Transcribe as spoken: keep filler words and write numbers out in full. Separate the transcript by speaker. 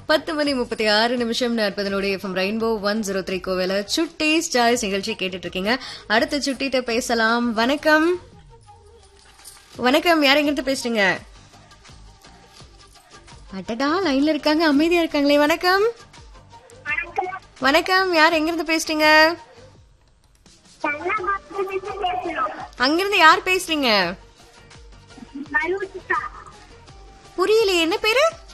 Speaker 1: பத்து மணி முப்பத்தி ஆறு நிமிஷம் நாற்பதனுடைய FM rainbow one zero three கோவில சுட்டி ஸ்டாய்ஸ் நிகழ்ச்சி கேட்டுட்டு இருக்கீங்க. அடுத்த சுட்டிட்ட பேசலாம். வணக்கம் வணக்கம், யார் எங்கிட்ட பேசுறீங்க? அட்டடா, லைன்ல இருக்காங்க, அமைதியா இருக்காங்களே. வணக்கம் வணக்கம், யார் எங்கிருந்து பேசுறீங்க? அங்கிருந்து யார் பேசுறீங்க? புரியலையே, என்ன பேரு?